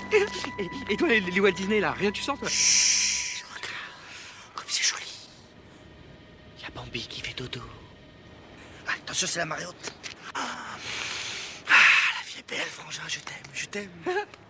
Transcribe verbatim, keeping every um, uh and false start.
Et, et toi, les, les Walt Disney, là, rien tu sens, toi? Chut, regarde, comme c'est joli. Il y a Bambi qui fait dodo. Ah, attention, c'est la marée haute. Ah, la vie est belle, frangin, je t'aime, je t'aime.